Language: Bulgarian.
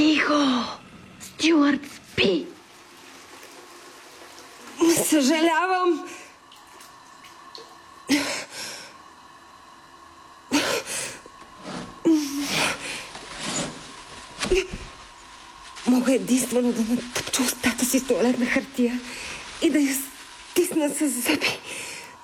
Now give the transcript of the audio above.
Тихо! Стюарт спи! Съжалявам. Мога единствено да натъпча устата си с тоалетна хартия и да я стисна с зъби.